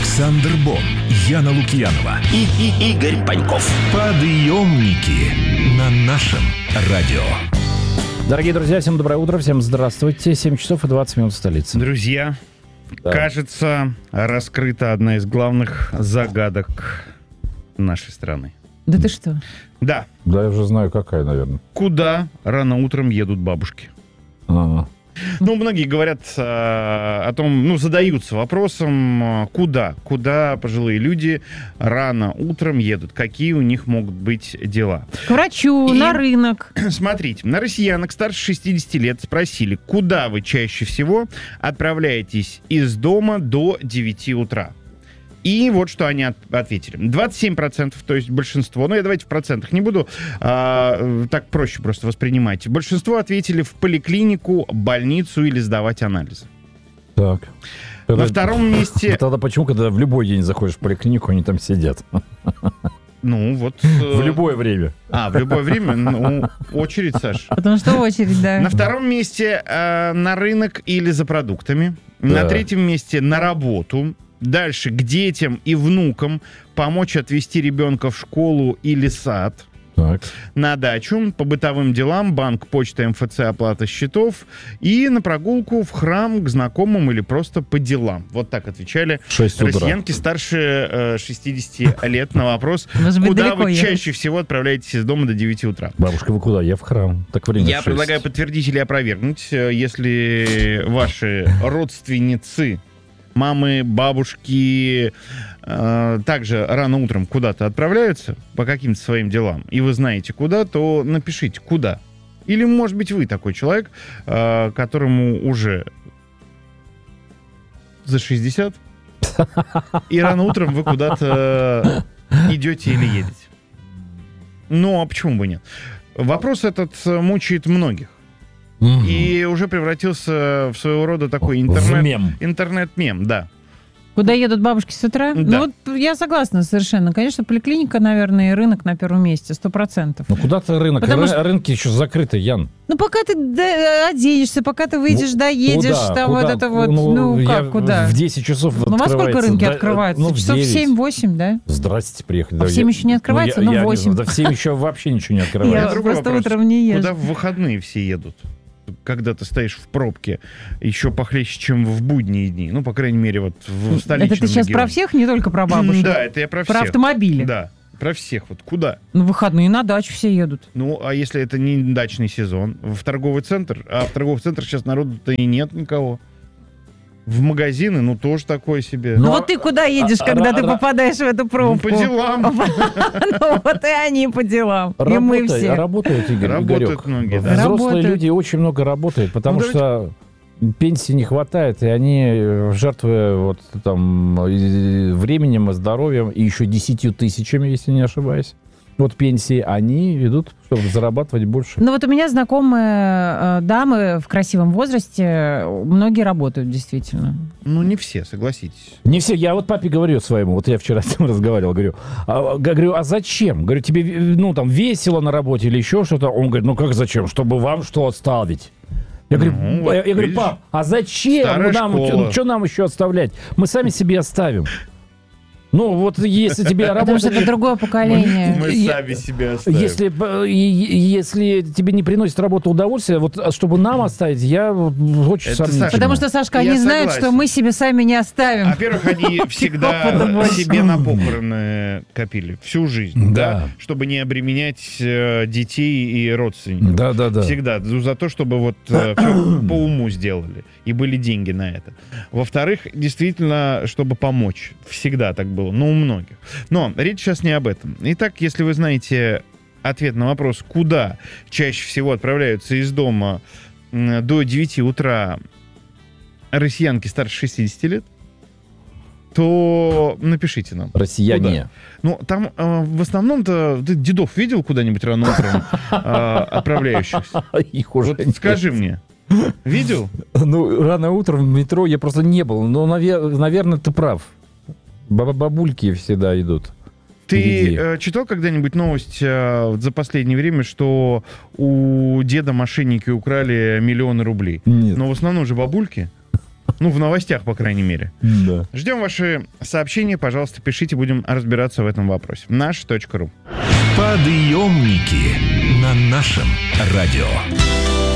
Александр Бон, Яна Лукьянова и Игорь Паньков. Подъемники на нашем радио. Дорогие друзья, всем доброе утро, всем здравствуйте. 7 часов и 20 минут в столице. Друзья, да. Кажется, раскрыта одна из главных загадок нашей страны. Да ты что? Да. Да, я уже знаю, какая, наверное. Куда рано утром едут бабушки? А-а. Ну, многие говорят о том, задаются вопросом, куда пожилые люди рано утром едут, какие у них могут быть дела. К врачу, на рынок. Смотрите, на россиянок старше 60 лет спросили, куда вы чаще всего отправляетесь из дома до 9 утра. И вот что они ответили. 27%, то есть большинство, я давайте в процентах не буду, так проще просто воспринимать. Большинство ответили в поликлинику, больницу или сдавать анализы. Так. На втором месте... Тогда почему, когда в любой день заходишь в поликлинику, они там сидят? В любое время. В любое время? Очередь, Саш. Потому что очередь, да. На втором месте на рынок или за продуктами. На третьем месте на работу. Дальше к детям и внукам помочь отвезти ребенка в школу или сад. Так. На дачу, по бытовым делам, банк, почта, МФЦ, оплата счетов. И на прогулку в храм к знакомым или просто по делам. Вот так отвечали россиянки старше 60 лет на вопрос, куда вы чаще всего отправляетесь из дома до 9 утра. Бабушка, вы куда? Я в храм. Так время Я предлагаю подтвердить или опровергнуть, если ваши родственницы, мамы, бабушки также рано утром куда-то отправляются по каким-то своим делам, и вы знаете куда, то напишите, куда. Или, может быть, вы такой человек, которому уже за 60, и рано утром вы куда-то идете или едете. А почему бы нет? Вопрос этот мучает многих. И уже превратился в своего рода такой интернет-мем, да. Куда едут бабушки с утра? Да. Я согласна совершенно. Конечно, поликлиника, наверное, и рынок на первом месте, 100%. Куда-то рынок. Рынки еще закрыты, Ян. Пока ты оденешься, пока ты выйдешь, доедешь, куда? В 10 часов открывается. Во сколько рынки открываются? Часов в 7-8, да? Здрасте, приехали. В 7 еще не открывается, но в 8. В 7 еще вообще ничего не открывается. Я просто утром не езжу. Куда в выходные все едут? Когда ты стоишь в пробке, еще похлеще, чем в будние дни. По крайней мере, в столичном Это ты сейчас регионе. про всех, не только про бабушек? Да, это я про всех. Про автомобили? Да, про всех. Куда? В выходные на дачу все едут. А если это не дачный сезон? В торговый центр? А в торговый центр сейчас народу-то и нет никого. В магазины, тоже такое себе. Ты куда едешь, когда ты попадаешь в эту пробку? По делам. И они по делам. И мы все. Работают, Игорь. Работают многие, да. Взрослые люди очень много работают, потому что пенсии не хватает, и они, жертвуя временем, здоровьем и еще 10 тысячами, если не ошибаюсь, пенсии, они идут, чтобы зарабатывать больше. У меня знакомые дамы в красивом возрасте, многие работают действительно. Не все, согласитесь. Не все. Я папе говорю своему, я вчера с ним разговаривал, говорю, а зачем? Говорю, тебе, весело на работе или еще что-то? Он говорит, как зачем? Чтобы вам что оставить? Я говорю, пап, а зачем? Что нам еще оставлять? Мы сами себе оставим. Если тебе работать... Потому что это другое поколение. Мы сами себя оставим. Если тебе не приносит работа удовольствие, чтобы нам оставить, я очень сомнительно. Потому что, Сашка, они знают, что мы себе сами не оставим. Во-первых, они всегда себе на похороны копили. Всю жизнь. Да. Чтобы не обременять детей и родственников. Да. Всегда. За то, чтобы все по уму сделали. И были деньги на это. Во-вторых, действительно, чтобы помочь. Всегда так было. У многих. Но речь сейчас не об этом. Итак, если вы знаете ответ на вопрос, куда чаще всего отправляются из дома до 9 утра россиянки старше 60 лет, то напишите нам. Россияне. Куда? Там в основном-то... Ты дедов видел куда-нибудь рано утром отправляющихся? Их уже нет. Скажи мне. Видел? Рано утром в метро я просто не был. Но, наверное, ты прав. Бабульки всегда идут. Ты читал когда-нибудь новость за последнее время, что у деда мошенники украли миллионы рублей? Нет. Но в основном же бабульки. Ну, в новостях, по крайней мере. Да. Ждем ваши сообщения. Пожалуйста, пишите, будем разбираться в этом вопросе. Наш.ру. Подъемники на нашем радио.